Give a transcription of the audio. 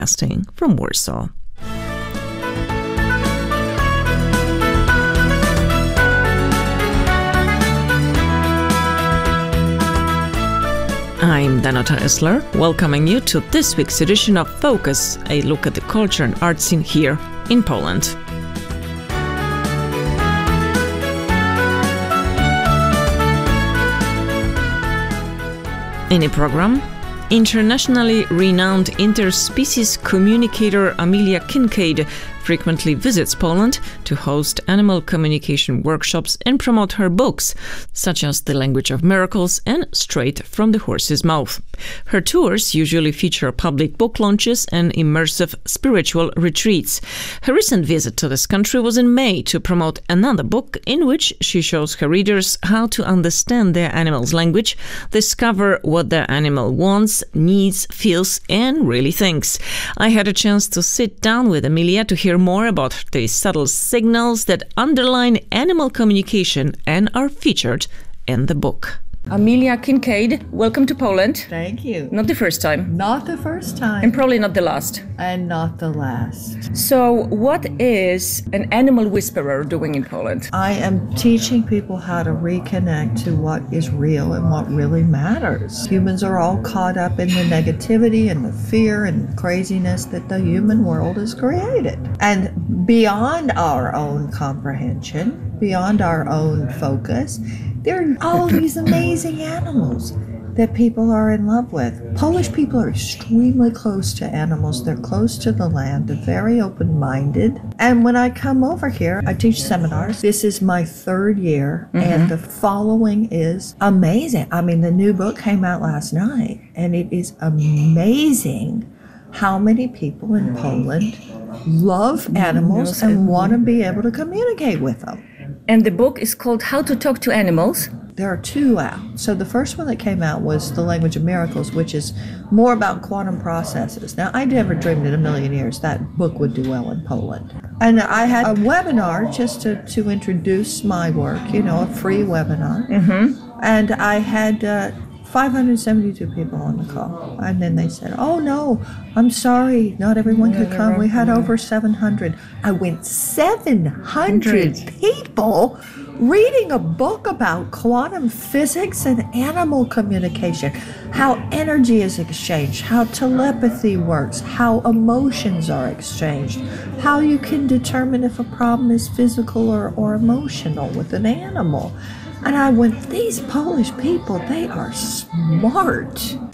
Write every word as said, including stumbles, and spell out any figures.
Broadcasting from Warsaw. I'm Danuta Esler, welcoming you to this week's edition of Focus, a look at the culture and art scene here in Poland. In a program, internationally renowned interspecies communicator Amelia Kincaid frequently visits Poland to host animal communication workshops and promote her books, such as The Language of Miracles and Straight from the Horse's Mouth. Her tours usually feature public book launches and immersive spiritual retreats. Her recent visit to this country was in May to promote another book in which she shows her readers how to understand their animal's language, discover what their animal wants, needs, feels, and really thinks. I had a chance to sit down with Amelia to hear more about the subtle signals that underline animal communication and are featured in the book. Amelia Kincaid, welcome to Poland. Thank you. Not the first time. Not the first time. And probably not the last. And not the last. So what is an animal whisperer doing in Poland? I am teaching people how to reconnect to what is real and what really matters. Humans are all caught up in the negativity and the fear and the craziness that the human world has created. And beyond our own comprehension, beyond our own focus, there are all these amazing animals that people are in love with. Polish people are extremely close to animals. They're close to the land. They're very open-minded. And when I come over here, I teach seminars. This is my third year, mm-hmm. and the following is amazing. I mean, the new book came out last night, and it is amazing how many people in Poland love animals and want to be able to communicate with them. And the book is called How to Talk to Animals. There are two out. So the first one that came out was The Language of Miracles, which is more about quantum processes. Now, I never dreamed in a million years that book would do well in Poland. And I had a webinar just to, to introduce my work, you know, a free webinar. Mm-hmm. And I had uh, five hundred seventy-two people on the call. And then they said, oh, no, I'm sorry, not everyone could come. We had over seven hundred. I went seven hundred people reading a book about quantum physics and animal communication, how energy is exchanged, how telepathy works, how emotions are exchanged, how you can determine if a problem is physical or, or emotional with an animal. And I went, these Polish people, they are smart.